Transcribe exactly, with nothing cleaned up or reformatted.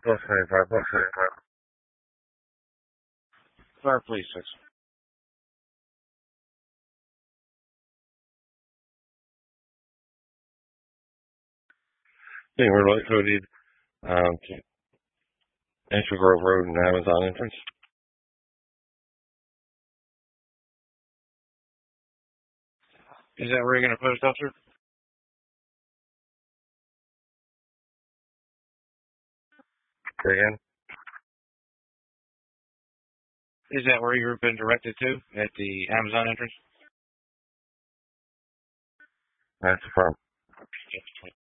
Plus seventy-five, plus seventy-five. Sorry, please, six. Being relocated um, to Angel Grove Road and Amazon entrance. Is that where you're going to post up, sir? Say again? Is that where you've been directed to, at the Amazon entrance? That's the problem.